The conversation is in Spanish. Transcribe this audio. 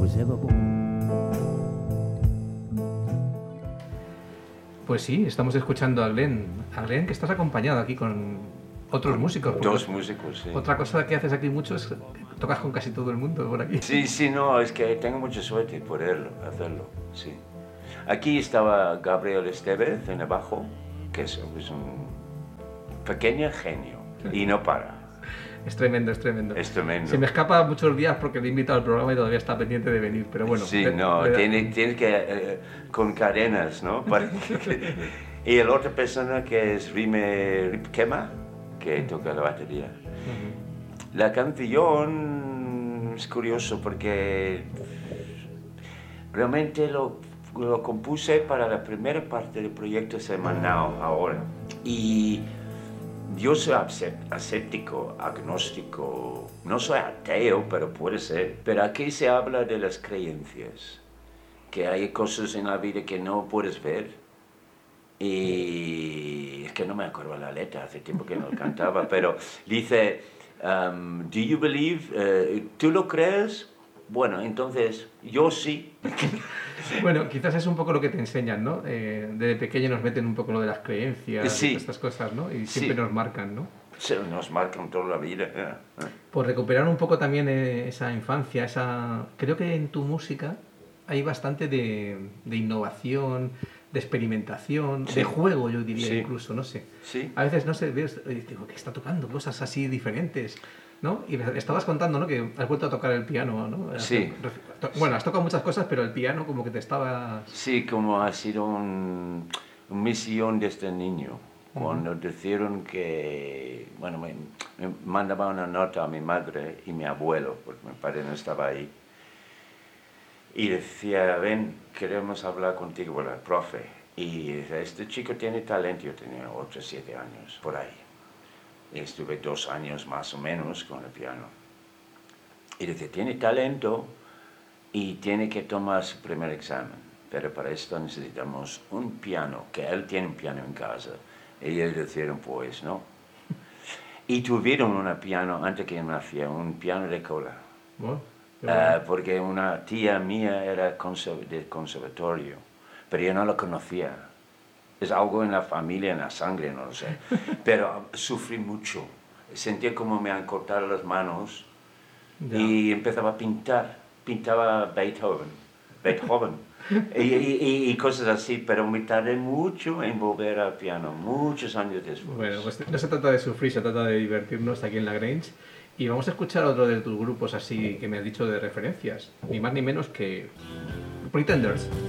was ever born. Pues sí, estamos escuchando a Glenn. A Glenn, que estás acompañado aquí con otros músicos. Dos músicos, sí. Otra cosa que haces aquí mucho es que tocas con casi todo el mundo por aquí. Sí, no, es que tengo mucha suerte por hacerlo, sí. Aquí estaba Gabriel Estevez en el bajo, que es un pequeño genio y no para. Es tremendo, es tremendo. Es tremendo. Se me escapa muchos días porque le he invitado al programa y todavía está pendiente de venir, pero bueno. Sí, tiene que con cadenas, ¿no? Y la otra persona que es Rime Ripkema, que toca la batería. La canción es curioso porque realmente lo compuse para la primera parte del proyecto semanal ahora. Y yo soy ascéptico, agnóstico, no soy ateo, pero puede ser. Pero aquí se habla de las creencias, que hay cosas en la vida que no puedes ver. Y es que no me acuerdo la letra, hace tiempo que no cantaba, pero dice, do you believe? ¿Tú lo crees? Bueno, entonces yo sí. Bueno, quizás es un poco lo que te enseñan, ¿no? Desde pequeño nos meten un poco lo de las creencias, Sí. estas cosas, ¿no? Y siempre nos marcan, ¿no? Sí, nos marcan toda la vida. Por recuperar un poco también esa infancia, creo que en tu música hay bastante de innovación, de experimentación, de juego, yo diría incluso, no sé. Sí. A veces, no sé, ves, digo, que está tocando cosas así diferentes, ¿no? Y me estabas contando, ¿no? Que has vuelto a tocar el piano, ¿no? Sí. Bueno, has tocado muchas cosas, pero el piano como que te estaba... Sí, como ha sido una misión desde niño. Cuando dijeron que, bueno, me mandaba una nota a mi madre y mi abuelo, porque mi padre no estaba ahí. Y decía, ven, queremos hablar contigo, bueno, el profe. Y dice, este chico tiene talento. Yo tenía 8 o 7 años, por ahí. Y estuve 2 años más o menos con el piano. Y dice, tiene talento y tiene que tomar su primer examen. Pero para esto necesitamos un piano, que él tiene un piano en casa. Y ellos dijeron, pues, no. Y tuvieron un piano, antes que nacía, un piano de cola. Bueno. Porque una tía mía era del conservatorio, pero yo no lo conocía. Es algo en la familia, en la sangre, no lo sé. Pero sufrí mucho. Sentía como me han cortado las manos y empezaba a pintar. Pintaba Beethoven y cosas así, pero me tardé mucho en volver al piano, muchos años después. Bueno, pues no se trata de sufrir, se trata de divertirnos aquí en La Grange. Y vamos a escuchar otro de tus grupos así que me has dicho de referencias, ni más ni menos que Pretenders.